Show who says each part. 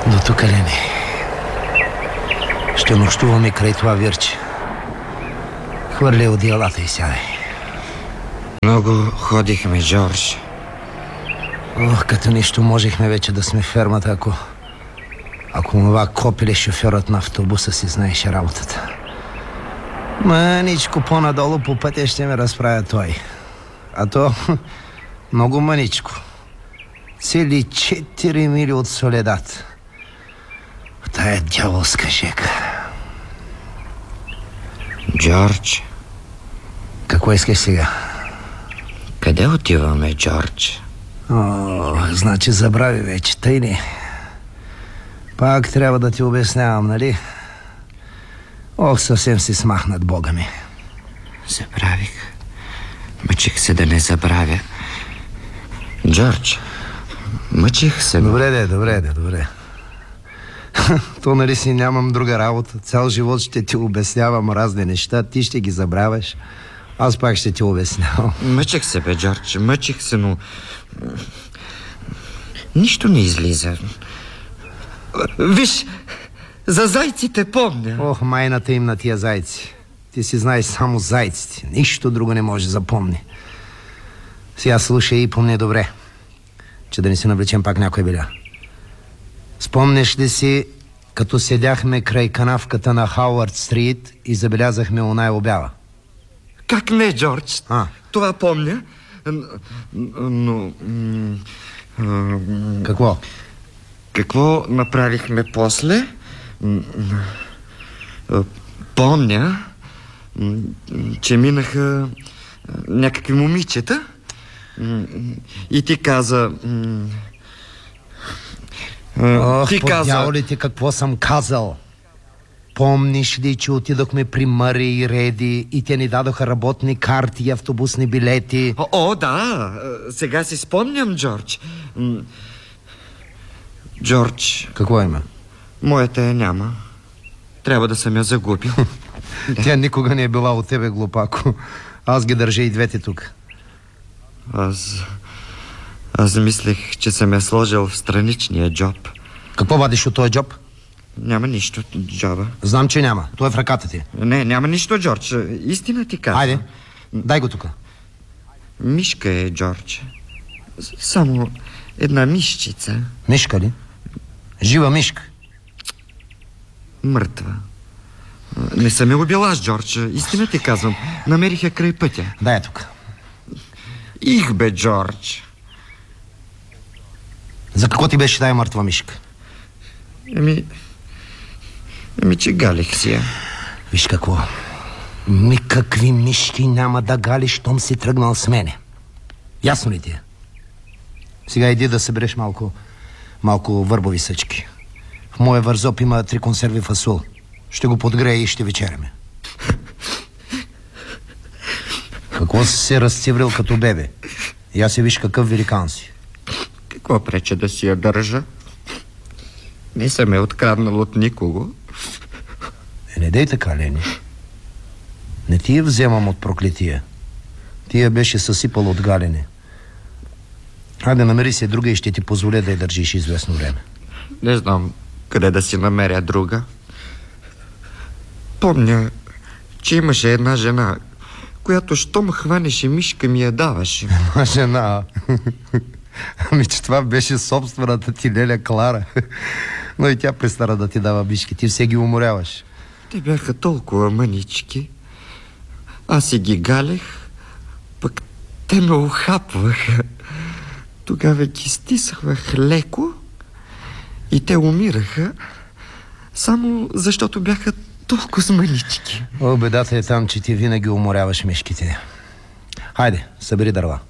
Speaker 1: До тук ли не? Ще нощуваме край това вирче. Хвърля одеялата и сядай.
Speaker 2: Много ходихме, Джордж.
Speaker 1: Ох, като нищо можехме вече да сме в фермата, ако това копиле шофьорът на автобуса си знаеше работата. Мъничко по-надолу по пътя ще ме разправя той. А то много мъничко. Цели 4 мили от Соледад. В тая дяволска жека.
Speaker 2: Джордж.
Speaker 1: Какво искаш сега?
Speaker 2: Къде отиваме, Джордж?
Speaker 1: О, значи забрави вече, тъй не. Пак трябва да ти обяснявам, нали? Ох, съвсем си смахнат, Бога ми.
Speaker 2: Забравих. Мъчих се да не забравя. Джордж, мъчих се.
Speaker 1: Добре. То нали си нямам друга работа. Цял живот ще ти обяснявам разни неща. Ти ще ги забравяш. Аз пак ще ти обяснявам.
Speaker 2: Мъчих се, бе, Джордж. Мъчих се, но нищо не излиза. Виж, за зайците помня.
Speaker 1: Ох, майната им на тия зайци. Ти си знаеш само зайците. Нищо друго не може да запомни. Сега слушай и помни добре, че да не си навлечем пак някой беля. Спомнеш ли си, като седяхме край канавката на Хауърд Стрит и забелязахме оная обява?
Speaker 2: Как не, Джордж? Това помня. Но...
Speaker 1: Какво?
Speaker 2: Какво направихме после? Помня, че минаха някакви момичета и ти каза...
Speaker 1: Ох, подяволите, какво съм казал? Помниш ли, че отидохме при Мъри и Реди и те ни дадоха работни карти и автобусни билети?
Speaker 2: О, да, сега си спомням, Джордж. Джордж.
Speaker 1: Какво има?
Speaker 2: Моята я няма. Трябва да съм я загубил.
Speaker 1: Тя никога не е била от тебе, глупако. Аз ги държа и двете тук.
Speaker 2: Аз мислех, че съм я сложил в страничния джоб.
Speaker 1: Какво вадиш от този джоб?
Speaker 2: Няма нищо, джоба.
Speaker 1: Знам, че няма. Той е в ръката ти.
Speaker 2: Не, няма нищо, Джордж. Истина ти казвам.
Speaker 1: Хайде, дай го тук.
Speaker 2: Мишка е, Джордж. Само една мишчица.
Speaker 1: Мишка ли? Жива мишка?
Speaker 2: Мъртва. Не съм я убила аз, Джордж. Истина ти казвам. Намерих я край пътя.
Speaker 1: Дай я тук.
Speaker 2: Их бе, Джордж.
Speaker 1: За какво ти беше тая мъртва мишка?
Speaker 2: Че галих си я.
Speaker 1: Виж какво. Никакви мишки няма да галиш, щом си тръгнал с мене. Ясно ли ти е? Сега иди да събереш малко върбови съчки. В моя вързоп има 3 консерви фасул. Ще го подгрея и ще вечеряме. Какво си се разциврил като бебе? Я се виж какъв великан си.
Speaker 2: Какво прече да си я държа? Не съм я откраднал от никого.
Speaker 1: Не дей така, Лени. Не ти я вземам от проклетия. Ти я беше съсипал от галене. Хайде, намери се друга и ще ти позволя да я държиш известно време.
Speaker 2: Не знам къде да си намеря друга. Помня, че имаше една жена, която щом хванеше мишка ми я даваше.
Speaker 1: Една жена? Ами, че това беше собствената ти леля Клара. Но и тя престара да ти дава мишки. Ти все ги уморяваш.
Speaker 2: Те бяха толкова мънички. Аз си ги галех, пък те ме ухапваха. Тогава ги стисвах леко и те умираха, само защото бяха толкова мънички.
Speaker 1: О, бедата е там, че ти винаги уморяваш мишките. Хайде, събери дърва.